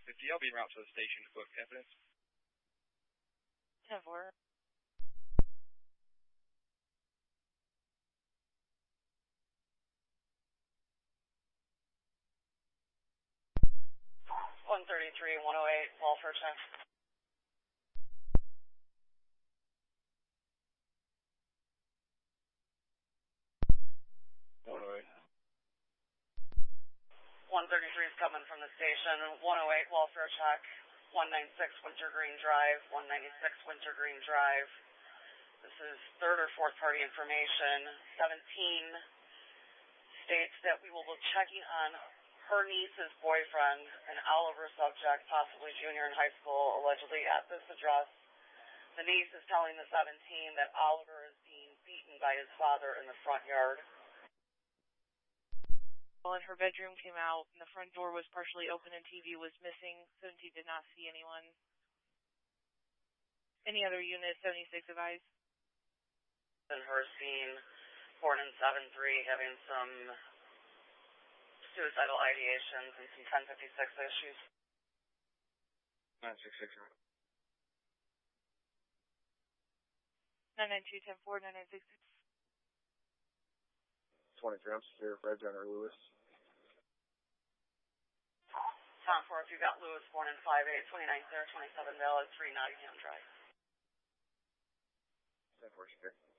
50, I'll be en route to the station to book evidence. 10-4. 133, 108, welfare check. One oh eight. 133 is coming from the station. 108, welfare check. 196 Wintergreen Drive. 196 Wintergreen Drive. This is third or fourth party information. 17 states that we will be checking on her niece's boyfriend, an Oliver subject, possibly junior in high school, allegedly at this address. The niece is telling the 17 that Oliver is being beaten by his father in the front yard. Well, and her bedroom came out, and the front door was partially open and TV was missing. 17 did not see anyone. Any other unit, 76 advised? And her scene, born in 7-3, having some suicidal ideations and some 1056 issues. 966, right? 992, 10-4, 996. 23, I'm secure. Red Gunner Lewis. Tom 4, if you got Lewis, born in 5-8, 29 there, 27 valid, 3 Nottingham Drive. 10-4, secure.